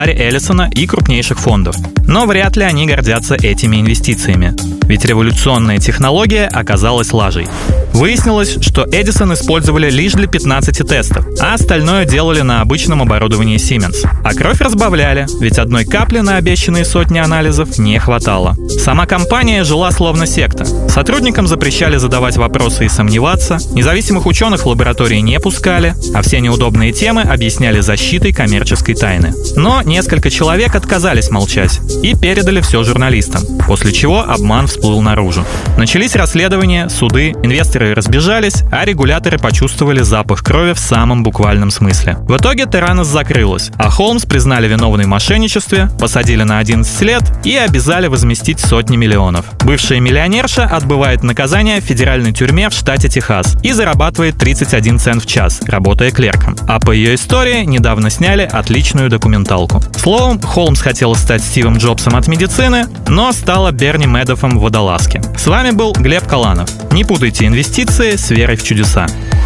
Ларри Эллисона и крупнейших фондов. Но вряд ли они гордятся этими инвестициями. Ведь революционная технология оказалась лажей. Выяснилось, что Эдисон использовали лишь для 15 тестов, а остальное делали на обычном оборудовании Siemens. А кровь разбавляли, ведь одной капли на обещанные сотни анализов не хватало. Сама компания жила словно секта. Сотрудникам запрещали задавать вопросы и сомневаться, независимых ученых в лаборатории не пускали, а все неудобные темы объясняли защитой коммерческой тайны. Но несколько человек отказались молчать и передали все журналистам, после чего обман всплыл наружу. Начались расследования, суды, инвесторы разбежались, а регуляторы почувствовали запах крови в самом буквальном смысле. В итоге Теранос закрылась, а Холмс признали виновной в мошенничестве, посадили на 11 лет и обязали возместить сотни миллионов. Бывшая миллионерша отбывает наказание в федеральной тюрьме в штате Техас и зарабатывает 31 цент в час, работая клерком. А по ее истории недавно сняли отличную документалку. Словом, Холмс хотела стать Стивом Джобсом от медицины, но стала Берни Медоффом в водолазке. С вами был Глеб Каланов. Не путайте инвестиции с верой в чудеса.